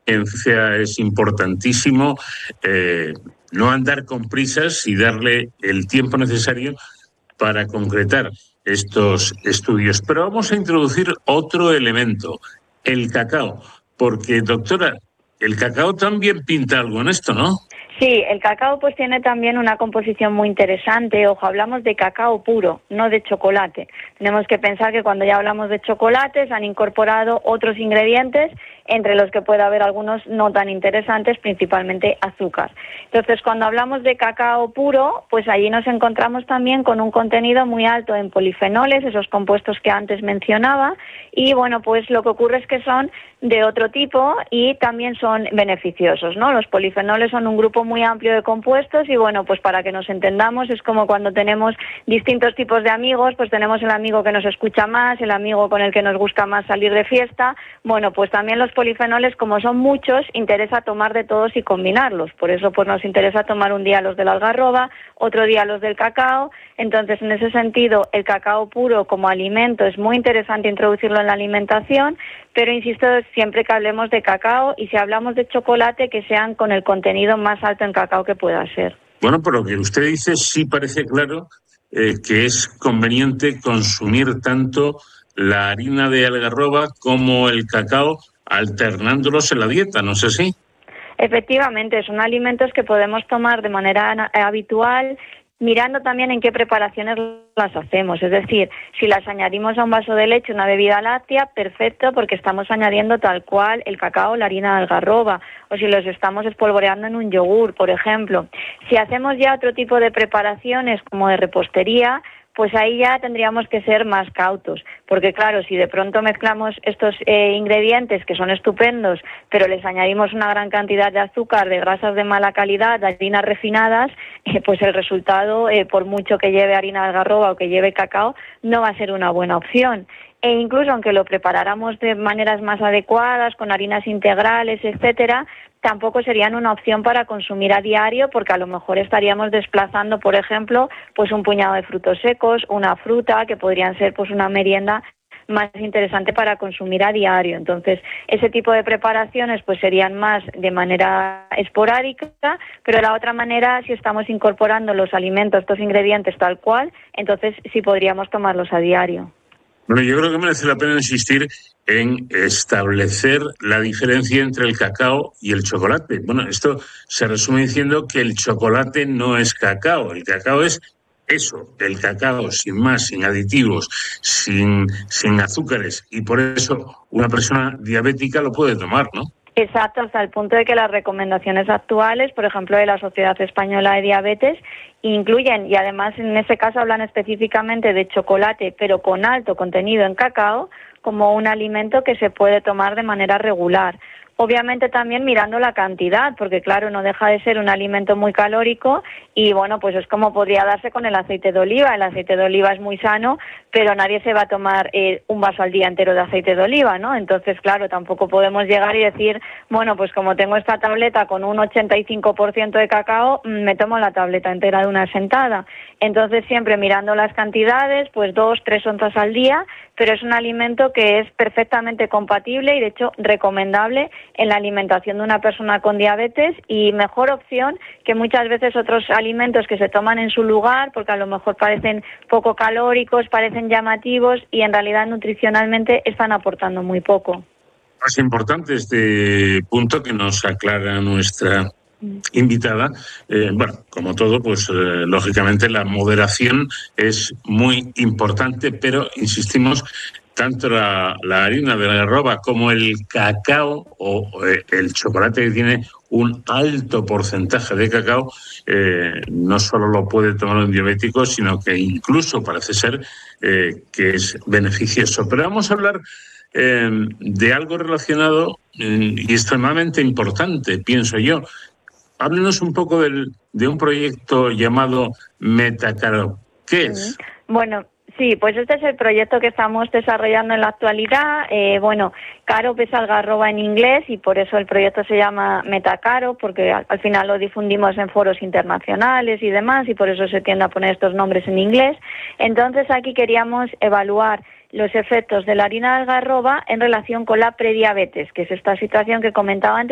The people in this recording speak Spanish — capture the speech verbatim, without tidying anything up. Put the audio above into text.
En ciencia es importantísimo eh, no andar con prisas y darle el tiempo necesario para concretar estos estudios. Pero vamos a introducir otro elemento, el cacao, porque, doctora, el cacao también pinta algo en esto, ¿no? Sí, el cacao pues tiene también una composición muy interesante. Ojo, hablamos de cacao puro, no de chocolate. Tenemos que pensar que cuando ya hablamos de chocolate se han incorporado otros ingredientes, entre los que puede haber algunos no tan interesantes, principalmente azúcar. Entonces, cuando hablamos de cacao puro, pues allí nos encontramos también con un contenido muy alto en polifenoles, esos compuestos que antes mencionaba, y bueno, pues lo que ocurre es que son de otro tipo y también son beneficiosos, ¿no? Los polifenoles son un grupo muy amplio de compuestos y bueno, pues para que nos entendamos es como cuando tenemos distintos tipos de amigos, pues tenemos el amigo que nos escucha más, el amigo con el que nos gusta más salir de fiesta. Bueno, pues también los polifenoles, como son muchos, interesa tomar de todos y combinarlos. Por eso pues nos interesa tomar un día los de la algarroba, otro día los del cacao. Entonces, en ese sentido, el cacao puro como alimento es muy interesante introducirlo en la alimentación, pero insisto, siempre que hablemos de cacao y si hablamos de chocolate, que sean con el contenido más alto en cacao que pueda ser. Bueno, por lo que usted dice, sí parece claro eh, que es conveniente consumir tanto la harina de algarroba como el cacao, alternándolos en la dieta, ¿no es así? Efectivamente, son alimentos que podemos tomar de manera habitual, mirando también en qué preparaciones las hacemos. Es decir, si las añadimos a un vaso de leche, una bebida láctea, perfecto, porque estamos añadiendo tal cual el cacao, la harina de algarroba, o si los estamos espolvoreando en un yogur, por ejemplo. Si hacemos ya otro tipo de preparaciones, como de repostería, pues ahí ya tendríamos que ser más cautos, porque claro, si de pronto mezclamos estos eh, ingredientes que son estupendos, pero les añadimos una gran cantidad de azúcar, de grasas de mala calidad, de harinas refinadas, eh, pues el resultado, eh, por mucho que lleve harina de algarroba o que lleve cacao, no va a ser una buena opción. E incluso aunque lo preparáramos de maneras más adecuadas, con harinas integrales, etcétera, tampoco serían una opción para consumir a diario, porque a lo mejor estaríamos desplazando, por ejemplo, pues un puñado de frutos secos, una fruta, que podrían ser pues una merienda más interesante para consumir a diario. Entonces, ese tipo de preparaciones pues serían más de manera esporádica, pero de la otra manera, si estamos incorporando los alimentos, estos ingredientes tal cual, entonces sí podríamos tomarlos a diario. Bueno, yo creo que merece la pena insistir en establecer la diferencia entre el cacao y el chocolate. Bueno, esto se resume diciendo que el chocolate no es cacao, el cacao es eso, el cacao sin más, sin aditivos, sin, sin azúcares, y por eso una persona diabética lo puede tomar, ¿no? Exacto, hasta el punto de que las recomendaciones actuales, por ejemplo, de la Sociedad Española de Diabetes, incluyen, y además en ese caso hablan específicamente de chocolate, pero con alto contenido en cacao, como un alimento que se puede tomar de manera regular. Obviamente también mirando la cantidad, porque claro, no deja de ser un alimento muy calórico y bueno, pues es como podría darse con el aceite de oliva. El aceite de oliva es muy sano, pero nadie se va a tomar eh, un vaso al día entero de aceite de oliva, ¿no? Entonces, claro, tampoco podemos llegar y decir, bueno, pues como tengo esta tableta con un ochenta y cinco por ciento de cacao, me tomo la tableta entera de una sentada. Entonces, siempre mirando las cantidades, pues dos, tres onzas al día, pero es un alimento que es perfectamente compatible y, de hecho, recomendable en la alimentación de una persona con diabetes y mejor opción que muchas veces otros alimentos que se toman en su lugar, porque a lo mejor parecen poco calóricos, parecen llamativos y en realidad nutricionalmente están aportando muy poco. Es importante este punto que nos aclara nuestra invitada. Eh, bueno, como todo, pues eh, lógicamente la moderación es muy importante, pero insistimos, tanto la, la harina de algarroba como el cacao o eh, el chocolate que tiene un alto porcentaje de cacao, eh, no solo lo puede tomar un diabético, sino que incluso parece ser eh, que es beneficioso. Pero vamos a hablar eh, de algo relacionado eh, y extremadamente importante, pienso yo. Háblenos un poco del, de un proyecto llamado Metacaro. ¿Qué es? Bueno, sí, pues este es el proyecto que estamos desarrollando en la actualidad. Eh, bueno, Caro es algarroba en inglés y por eso el proyecto se llama Metacaro, porque al, al final lo difundimos en foros internacionales y demás y por eso se tiende a poner estos nombres en inglés. Entonces aquí queríamos evaluar los efectos de la harina de algarroba en relación con la prediabetes, que es esta situación que comentaba antes,